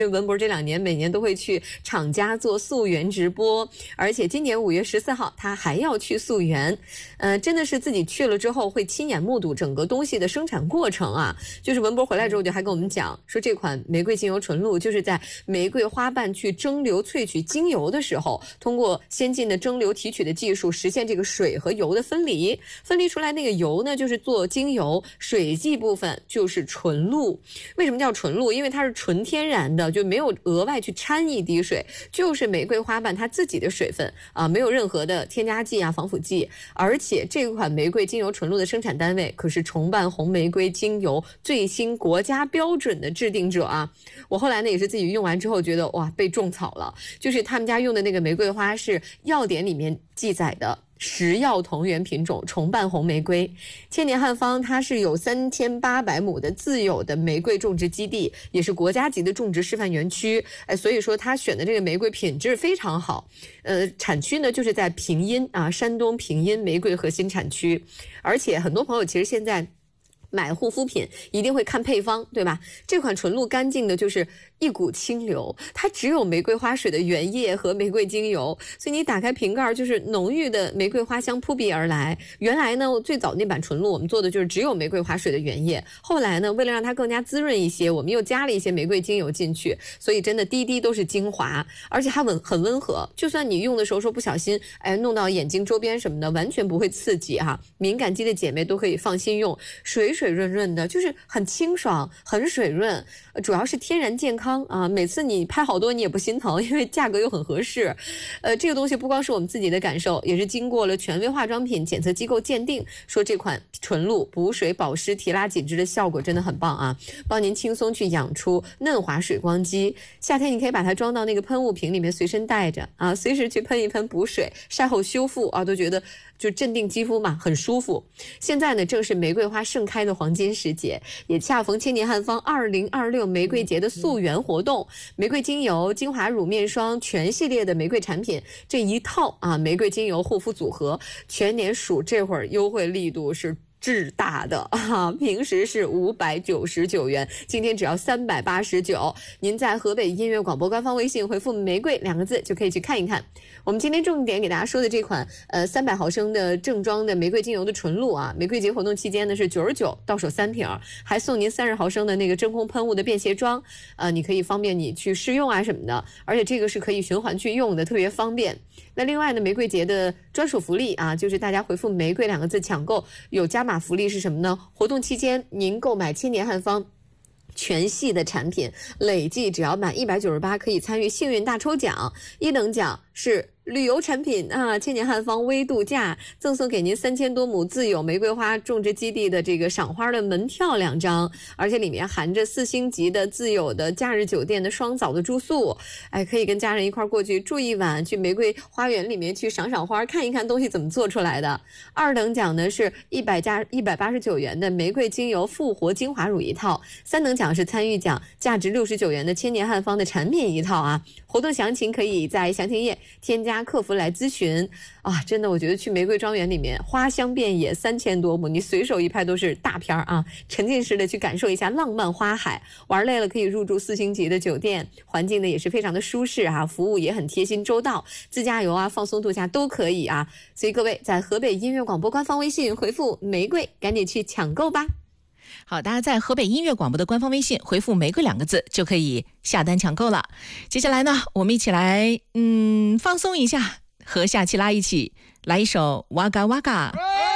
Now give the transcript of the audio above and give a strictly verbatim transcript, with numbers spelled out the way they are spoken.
文博这两年每年都会去厂家做溯源直播，而且今年五月十四号他还要去溯源，呃，真的是自己去了之后会亲眼目睹整个东西的生产过程啊。就是文博回来之后就还跟我们讲说，这款玫瑰精油纯露就是在玫瑰花瓣去蒸馏萃取精油的时候，通过先进的蒸馏提取的技术实现这个水和油的分离，分离出来那个油呢就是做精油，水剂部分就是纯露。为什么叫纯露？因为它是纯天然的，就没有额外去掺一滴水，就是玫瑰花瓣它自己的水分啊，没有任何的添加剂啊、防腐剂。而且这款玫瑰精油纯露的生产单位可是重瓣红玫瑰精油最新国家标准的制定者啊。我后来呢也是自己用完之后觉得哇，被种草了。就是他们家用的那个玫瑰花是药典里面记载的食药同源品种重瓣红玫瑰。千年汉方它是有三千八百亩的自有的玫瑰种植基地，也是国家级的种植示范园区。哎，所以说它选的这个玫瑰品质非常好。呃，产区呢就是在平阴啊，山东平阴玫瑰核心产区。而且很多朋友其实现在买护肤品一定会看配方，对吧？这款纯露干净的就是一股清流，它只有玫瑰花水的原液和玫瑰精油，所以你打开瓶盖就是浓郁的玫瑰花香扑鼻而来。原来呢，最早那版纯露我们做的就是只有玫瑰花水的原液，后来呢，为了让它更加滋润一些，我们又加了一些玫瑰精油进去，所以真的滴滴都是精华，而且它温很温和，就算你用的时候说不小心，哎，弄到眼睛周边什么的，完全不会刺激哈。敏感肌的姐妹都可以放心用，水水润润的，就是很清爽，很水润，主要是天然健康啊。每次你拍好多你也不心疼，因为价格又很合适。呃，这个东西不光是我们自己的感受，也是经过了权威化妆品检测机构鉴定，说这款纯露补水保湿提拉紧致的效果真的很棒啊，帮您轻松去养出嫩滑水光肌。夏天你可以把它装到那个喷雾瓶里面随身带着啊，随时去喷一喷补水，晒后修复啊，都觉得就镇定肌肤嘛，很舒服。现在呢正是玫瑰花盛开的黄金时节，也恰逢千年汉方二零二六玫瑰节的溯源活动，玫瑰精油、精华乳、面霜全系列的玫瑰产品这一套啊，玫瑰精油护肤组合，全年数这会儿优惠力度是巨大的啊！平时是五百九十九元，今天只要三百八十九。您在河北音乐广播官方微信回复玫瑰两个字就可以去看一看。我们今天重点给大家说的这款呃三百毫升的正装的玫瑰精油的纯露啊，玫瑰节活动期间呢是九十九到手三瓶，还送您三十毫升的那个真空喷雾的便携装，呃，你可以方便你去试用啊什么的，而且这个是可以循环去用的，特别方便。那另外呢，玫瑰节的专属福利啊，就是大家回复玫瑰两个字抢购有加码福利是什么呢？活动期间您购买千年汉方全系的产品，累计只要满一百九十八可以参与幸运大抽奖，一等奖是旅游产品啊，千年汉方微度假赠送给您三千多亩自有玫瑰花种植基地的这个赏花的门票两张，而且里面含着四星级的自有的假日酒店的双早的住宿，哎，可以跟家人一块过去住一晚，去玫瑰花园里面去赏赏花，看一看东西怎么做出来的。二等奖呢是一百加一百八十九元的玫瑰精油复活精华乳一套，三等奖是参与奖价值六十九元的千年汉方的产品一套啊。活动详情可以在详情页添加客服来咨询啊！真的，我觉得去玫瑰庄园里面花香遍野三千多亩，你随手一拍都是大片啊！沉浸式的去感受一下浪漫花海，玩累了可以入住四星级的酒店，环境呢也是非常的舒适啊，服务也很贴心周到，自驾游啊、放松度假都可以啊！所以各位在河北音乐广播官方微信回复玫瑰，赶紧去抢购吧！ 好，大家在河北音乐广播的官方微信回复玫瑰两个字就可以下单抢购了。接下来呢，我们一起来嗯放松一下，和夏奇拉一起来一首哇嘎哇嘎。